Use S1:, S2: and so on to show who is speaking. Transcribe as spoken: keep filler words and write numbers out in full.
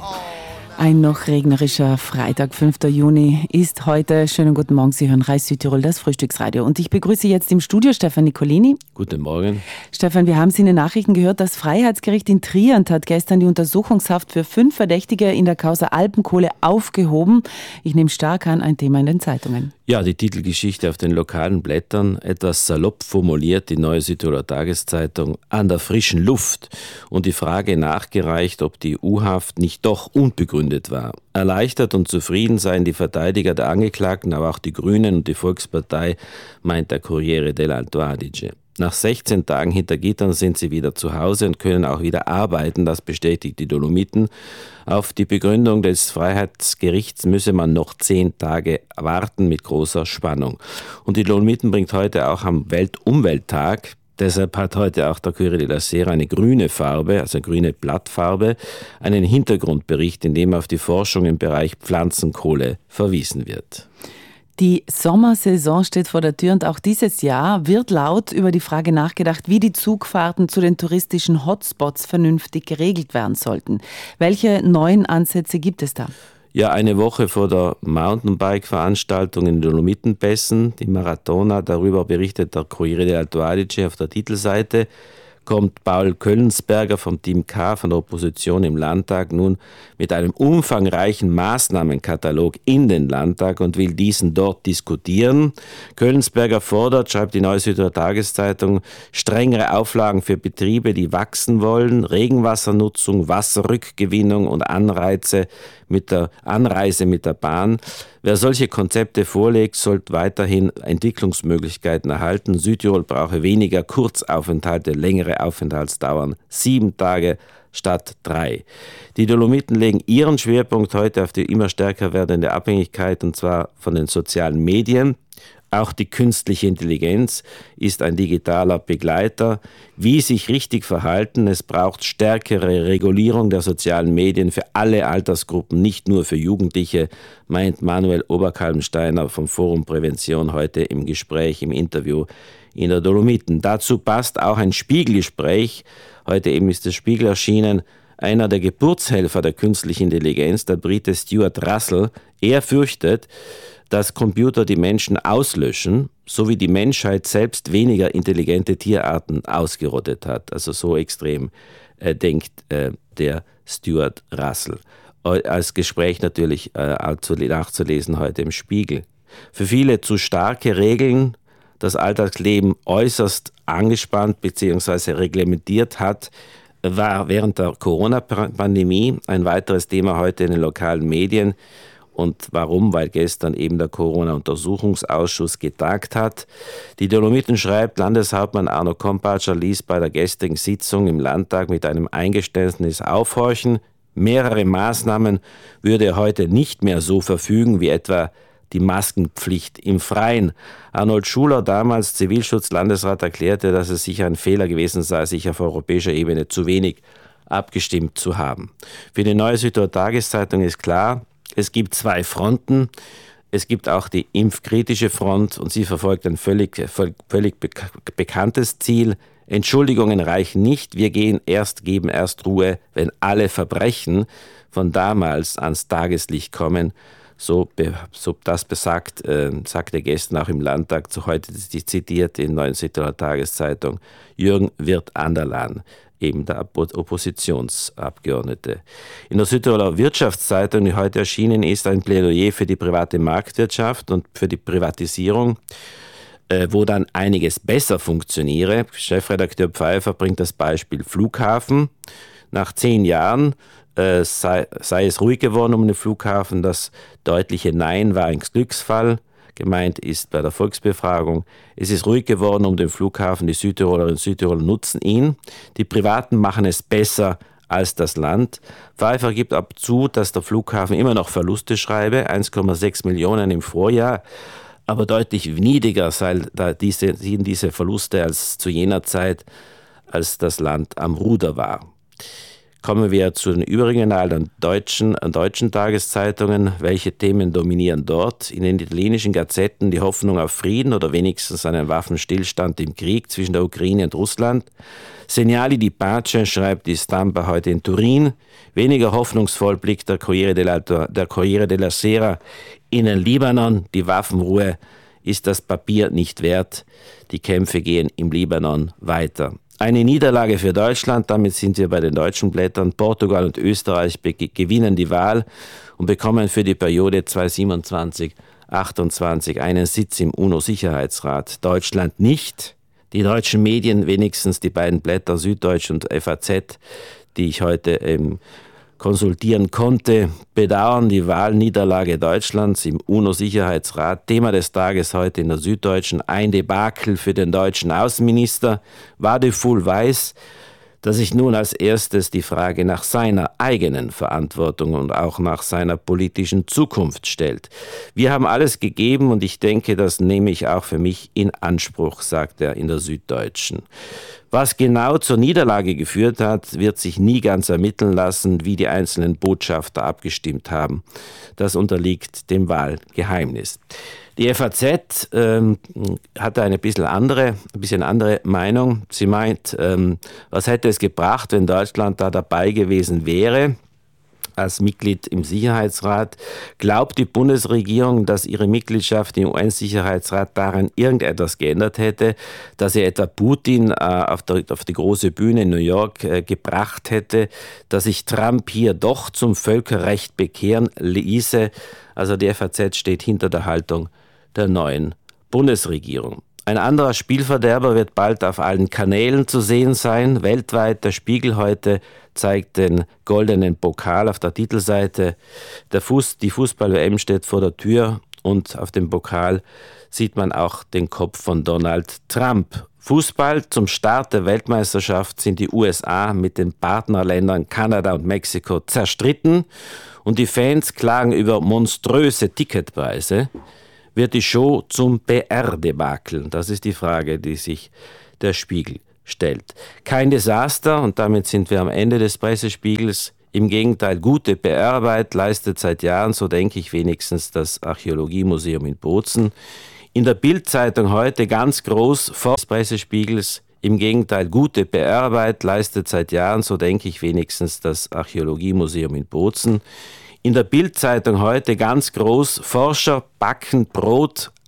S1: Ein noch regnerischer Freitag, fünfter Juni, ist heute. Schönen guten Morgen, Sie hören Reis Südtirol, das Frühstücksradio. Und ich begrüße jetzt im Studio Stefan Nicolini.
S2: Guten Morgen.
S1: Stefan, wir haben Sie in den Nachrichten gehört, das Freiheitsgericht in Trient hat gestern die Untersuchungshaft für fünf Verdächtige in der Causa Alpenkohle aufgehoben. Ich nehme stark an, ein Thema in den Zeitungen.
S2: Ja, die Titelgeschichte auf den lokalen Blättern, etwas salopp formuliert, die Neue Südtiroler Tageszeitung, an der frischen Luft und die Frage nachgereicht, ob die U-Haft nicht doch unbegründet war. Erleichtert und zufrieden seien die Verteidiger der Angeklagten, aber auch die Grünen und die Volkspartei, meint der Corriere dell'Alto Adige. Nach sechzehn Tagen hinter Gittern sind sie wieder zu Hause und können auch wieder arbeiten, das bestätigt die Dolomiten. Auf die Begründung des Freiheitsgerichts müsse man noch zehn Tage warten mit großer Spannung. Und die Dolomiten bringt heute auch am Weltumwelttag, deshalb hat heute auch der Corriere della Sera eine grüne Farbe, also eine grüne Blattfarbe, einen Hintergrundbericht, in dem auf die Forschung im Bereich Pflanzenkohle verwiesen wird.
S1: Die Sommersaison steht vor der Tür und auch dieses Jahr wird laut über die Frage nachgedacht, wie die Zugfahrten zu den touristischen Hotspots vernünftig geregelt werden sollten. Welche neuen Ansätze gibt es da?
S2: Ja, eine Woche vor der Mountainbike-Veranstaltung in den Dolomitenpässen, die Maratona, darüber berichtet der Corriere dell'Alto Adige auf der Titelseite, kommt Paul Köllensperger vom Team K von der Opposition im Landtag nun mit einem umfangreichen Maßnahmenkatalog in den Landtag und will diesen dort diskutieren. Köllensperger fordert, schreibt die Neue Südtiroler Tageszeitung, strengere Auflagen für Betriebe, die wachsen wollen, Regenwassernutzung, Wasserrückgewinnung und Anreize mit der Anreise mit der Bahn. Wer solche Konzepte vorlegt, sollte weiterhin Entwicklungsmöglichkeiten erhalten. Südtirol brauche weniger Kurzaufenthalte, längere Aufenthaltsdauern, sieben Tage statt drei. Die Dolomiten legen ihren Schwerpunkt heute auf die immer stärker werdende Abhängigkeit, und zwar von den sozialen Medien. Auch die künstliche Intelligenz ist ein digitaler Begleiter. Wie sich richtig verhalten, es braucht stärkere Regulierung der sozialen Medien für alle Altersgruppen, nicht nur für Jugendliche, meint Manuel Oberkalmsteiner vom Forum Prävention heute im Gespräch, im Interview in der Dolomiten. Dazu passt auch ein Spiegelgespräch. Heute eben ist der Spiegel erschienen. Einer der Geburtshelfer der künstlichen Intelligenz, der Brite Stuart Russell, er fürchtet, dass Computer die Menschen auslöschen, so wie die Menschheit selbst weniger intelligente Tierarten ausgerottet hat. Also so extrem äh, denkt äh, der Stuart Russell. Als Gespräch natürlich äh, nachzulesen heute im Spiegel. Für viele zu starke Regeln, das Alltagsleben äußerst angespannt bzw. reglementiert hat, war während der Corona-Pandemie ein weiteres Thema heute in den lokalen Medien. Und warum? Weil gestern eben der Corona-Untersuchungsausschuss getagt hat. Die Dolomiten schreibt, Landeshauptmann Arno Kompatscher ließ bei der gestrigen Sitzung im Landtag mit einem Eingeständnis aufhorchen. Mehrere Maßnahmen würde er heute nicht mehr so verfügen, wie etwa die Maskenpflicht im Freien. Arnold Schuler, damals Zivilschutzlandesrat, erklärte, dass es sicher ein Fehler gewesen sei, sich auf europäischer Ebene zu wenig abgestimmt zu haben. Für die Neue Südtiroler Tageszeitung ist klar, es gibt zwei Fronten. Es gibt auch die impfkritische Front und sie verfolgt ein völlig, völlig bekanntes Ziel. Entschuldigungen reichen nicht. Wir gehen erst, geben erst Ruhe, wenn alle Verbrechen von damals ans Tageslicht kommen. So, so das besagt, äh, sagte gestern auch im Landtag, zu heute zitiert in Neuen Südtiroler Tageszeitung, Jürgen Wirth-Anderlan, eben der Oppositionsabgeordnete. In der Südtiroler Wirtschaftszeitung, die heute erschienen ist, ein Plädoyer für die private Marktwirtschaft und für die Privatisierung, äh, wo dann einiges besser funktioniere. Chefredakteur Pfeiffer bringt das Beispiel Flughafen. Nach zehn Jahren äh, sei, sei es ruhig geworden um den Flughafen. Das deutliche Nein war ein Glücksfall. Gemeint ist bei der Volksbefragung, es ist ruhig geworden um den Flughafen, die Südtirolerinnen und Südtiroler nutzen ihn. Die Privaten machen es besser als das Land. Pfeiffer gibt ab zu, dass der Flughafen immer noch Verluste schreibe, eins Komma sechs Millionen im Vorjahr, aber deutlich niedriger seien diese, diese Verluste als zu jener Zeit, als das Land am Ruder war. Kommen wir zu den übrigen allen deutschen, deutschen Tageszeitungen. Welche Themen dominieren dort? In den italienischen Gazetten die Hoffnung auf Frieden oder wenigstens einen Waffenstillstand im Krieg zwischen der Ukraine und Russland. Segnali di pace, schreibt die Stampa heute in Turin. Weniger hoffnungsvoll blickt der Corriere della, der Corriere della Sera in den Libanon. Die Waffenruhe ist das Papier nicht wert. Die Kämpfe gehen im Libanon weiter. Eine Niederlage für Deutschland, damit sind wir bei den deutschen Blättern. Portugal und Österreich gewinnen die Wahl und bekommen für die Periode zweitausendsiebenundzwanzig achtundzwanzig einen Sitz im UNO-Sicherheitsrat. Deutschland nicht. Die deutschen Medien, wenigstens die beiden Blätter Süddeutsch und F A Z, die ich heute ähm, konsultieren konnte, bedauern die Wahlniederlage Deutschlands im UNO-Sicherheitsrat. Thema des Tages heute in der Süddeutschen: ein Debakel für den deutschen Außenminister. Wadefull weiß, dass sich nun als erstes die Frage nach seiner eigenen Verantwortung und auch nach seiner politischen Zukunft stellt. Wir haben alles gegeben und ich denke, das nehme ich auch für mich in Anspruch, sagt er in der Süddeutschen. Was genau zur Niederlage geführt hat, wird sich nie ganz ermitteln lassen, wie die einzelnen Botschafter abgestimmt haben. Das unterliegt dem Wahlgeheimnis. Die F A Z ähm, hatte eine bisschen andere, ein bisschen andere Meinung. Sie meint, ähm, was hätte es gebracht, wenn Deutschland da dabei gewesen wäre? Als Mitglied im Sicherheitsrat. Glaubt die Bundesregierung, dass ihre Mitgliedschaft im U N-Sicherheitsrat daran irgendetwas geändert hätte, dass sie etwa Putin äh, auf, der, auf die große Bühne in New York äh, gebracht hätte, dass sich Trump hier doch zum Völkerrecht bekehren ließe? Also die F A Z steht hinter der Haltung der neuen Bundesregierung. Ein anderer Spielverderber wird bald auf allen Kanälen zu sehen sein. Weltweit, der Spiegel heute zeigt den goldenen Pokal auf der Titelseite. Der Fuß, die Fußball-W M steht vor der Tür und auf dem Pokal sieht man auch den Kopf von Donald Trump. Fußball: Zum Start der Weltmeisterschaft sind die U S A mit den Partnerländern Kanada und Mexiko zerstritten und die Fans klagen über monströse Ticketpreise. Wird die Show zum P R-Debakel? Das ist die Frage, die sich der Spiegel stellt. Kein Desaster, und damit sind wir am Ende des Pressespiegels. Im Gegenteil, gute P R-Arbeit leistet seit Jahren, so denke ich wenigstens, das Archäologiemuseum in Bozen. In der Bild-Zeitung heute ganz groß vor des Pressespiegels: Im Gegenteil, gute P R-Arbeit leistet seit Jahren, so denke ich wenigstens, das Archäologiemuseum in Bozen. In der Bild-Zeitung heute ganz groß: Forscher backen Brot